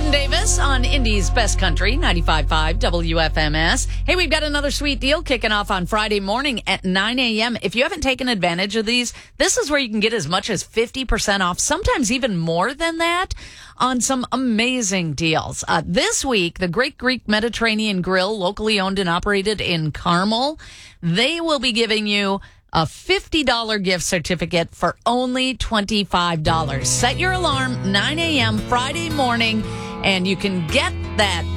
Glenn Davis on Indy's Best Country, 95.5 WFMS. Hey, we've got another sweet deal kicking off on Friday morning at 9 a.m. If you haven't taken advantage of these, this is where you can get as much as 50% off, sometimes even more than that, on some amazing deals. This week, the Great Greek Mediterranean Grill, locally owned and operated in Carmel, they will be giving you a $50 gift certificate for only $25. Set your alarm, 9 a.m. Friday morning, and you can get that